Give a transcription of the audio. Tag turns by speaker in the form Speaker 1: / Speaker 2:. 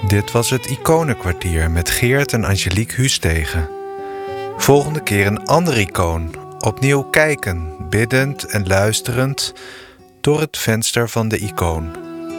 Speaker 1: Dit was het Iconenkwartier met Geert en Angelique Hustegen. Volgende keer een ander icoon. Opnieuw kijken, biddend en luisterend door het venster van de icoon.